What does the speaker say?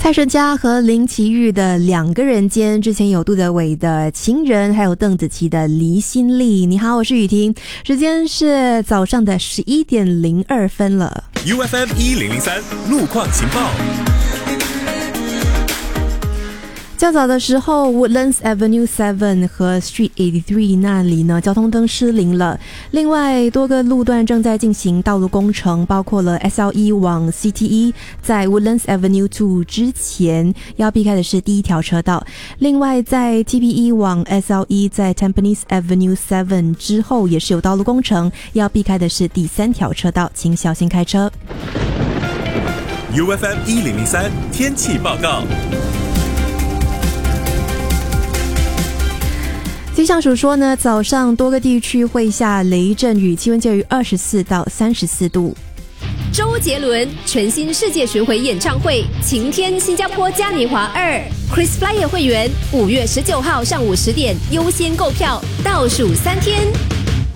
蔡淳佳和林奇煜的两个人间，之前有杜德伟的情人，还有邓紫棋的离心力。你好，我是雨婷，时间是早上的11:02了。 UFM 1003路况情报。 较早的时候 Woodlands Avenue 7和 Street 83那里呢交通灯失灵了，另外多个路段正在进行道路工程，包括了 SLE 往 CTE 在 Woodlands Avenue 2之前要避开的是第一条车道，另外在 TPE 往 SLE 在 Tampines Avenue 7之后也是有道路工程，要避开的是第三条车道，请小心开车。 UFM 1003天气报告。 气象署说呢，早上多个地区会下雷阵雨，气温介于24到34度。 周杰伦全新世界巡回演唱会，晴天新加坡嘉年华2 Chris Flyer 会员5月19号上午10点优先购票，倒数3天。